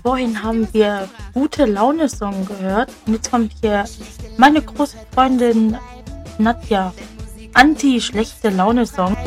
vorhin haben wir gute Laune-Song gehört. Und jetzt kommt hier meine große Freundin Nadja. Anti-schlechte Laune-Song.